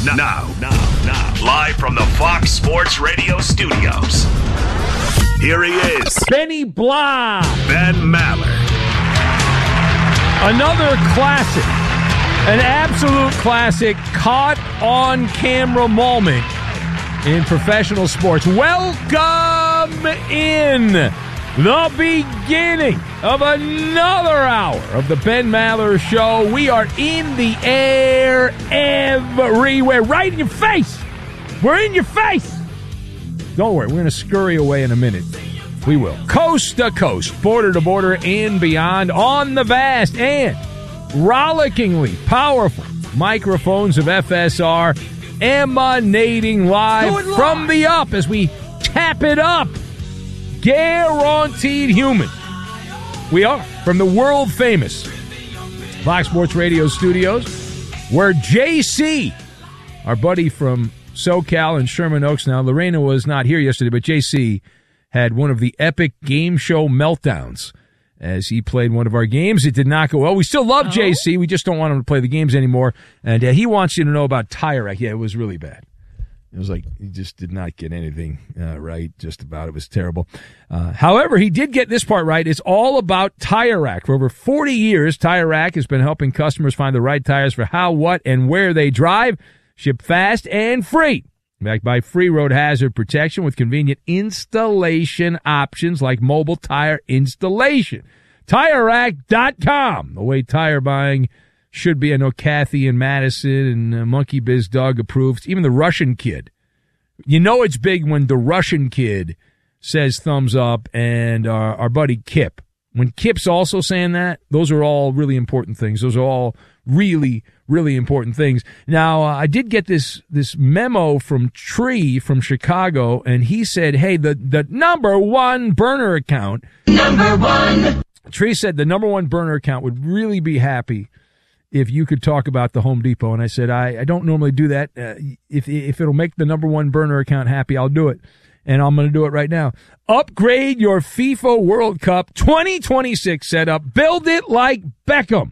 Now, live from the Fox Sports Radio studios, here he is, Benny Blah. Ben Maller. Another classic, an absolute classic, caught on camera moment in professional sports. Welcome in the beginning of another hour of the Ben Maller Show. We are in the air everywhere, right in your face. We're in your face. Don't worry, we're going to scurry away in a minute. We will. Coast to coast, border to border, and beyond on the vast and rollickingly powerful microphones of FSR, emanating live from the up as we tap it up. Guaranteed human. We are from the world-famous Fox Sports Radio studios, where JC, our buddy from SoCal and Sherman Oaks now, Lorena was not here yesterday, but JC had one of the epic game show meltdowns as he played one of our games. It did not go well. We still love JC. We just don't want him to play the games anymore. And he wants you to know about Tire Rack. Yeah, it was really bad. It was like he just did not get anything right, just about. It was terrible. However, he did get this part right. It's all about Tire Rack. For over 40 years, Tire Rack has been helping customers find the right tires for how, what, and where they drive. Ship fast and free. Backed by free road hazard protection with convenient installation options like mobile tire installation. TireRack.com. The way tire buying should be. I know Kathy and Madison and Monkey Biz Doug approved. Even the Russian kid. You know it's big when the Russian kid says thumbs up, and our buddy Kip. When Kip's also saying that, those are all really important things. Those are all really, really important things. Now, I did get this memo from Tree from Chicago, and he said, hey, the number one burner account. Number one. Tree said the number one burner account would really be happy if you could talk about the Home Depot. And I said, I don't normally do that. If it'll make the number one burner account happy, I'll do it. And I'm going to do it right now. Upgrade your FIFA World Cup 2026 setup. Build it like Beckham.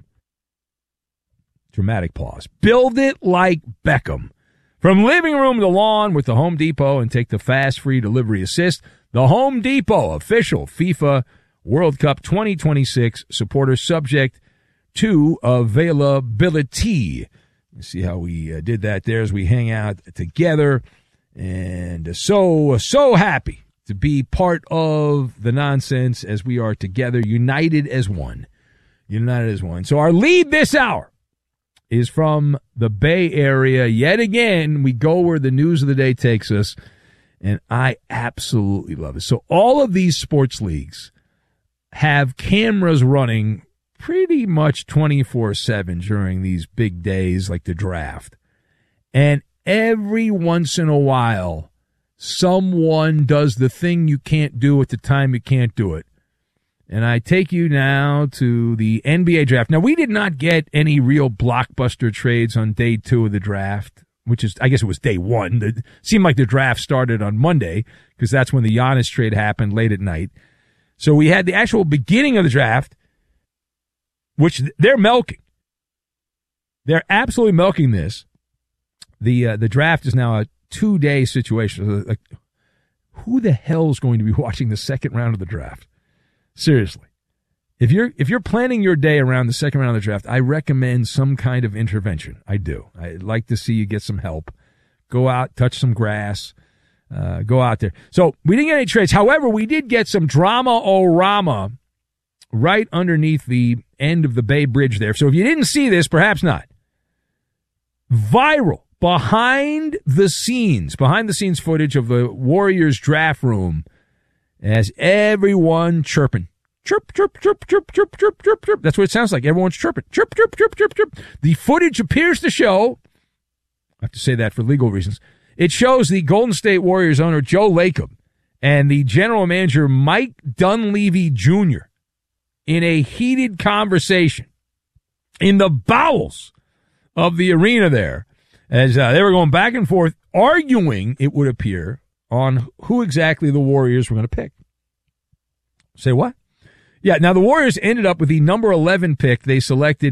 Dramatic pause. Build it like Beckham. From living room to lawn with the Home Depot, and take the fast free delivery assist. The Home Depot official FIFA World Cup 2026 supporter, subject to availability. Let's see how we did that there as we hang out together. And so happy to be part of the nonsense as we are together, united as one. United as one. So our lead this hour is from the Bay Area. Yet again, we go where the news of the day takes us, and I absolutely love it. So all of these sports leagues have cameras running pretty much 24/7 during these big days like the draft. And every once in a while, someone does the thing you can't do at the time you can't do it. And I take you now to the NBA draft. Now, we did not get any real blockbuster trades on day 2 of the draft, which is, I guess it was day 1. It seemed like the draft started on Monday because that's when the Giannis trade happened late at night. So we had the actual beginning of the draft, which they're milking. They're absolutely milking this. The draft is now a 2-day situation. Like, who the hell is going to be watching the second round of the draft? Seriously. If you're planning your day around the second round of the draft, I recommend some kind of intervention. I do. I'd like to see you get some help. Go out, touch some grass, go out there. So we didn't get any trades. However, we did get some drama-o-rama right underneath the end of the Bay Bridge there. So if you didn't see this, perhaps not. Viral. Behind the scenes footage of the Warriors draft room as everyone chirping. Chirp, chirp, chirp, chirp, chirp, chirp, chirp, chirp. That's what it sounds like. Everyone's chirping. Chirp, chirp, chirp, chirp, chirp. The footage appears to show, I have to say that for legal reasons, it shows the Golden State Warriors owner Joe Lacob and the general manager Mike Dunleavy Jr. in a heated conversation in the bowels of the arena there. As they were going back and forth, arguing, it would appear, on who exactly the Warriors were going to pick. Say what? Yeah, now the Warriors ended up with the number 11 pick. They selected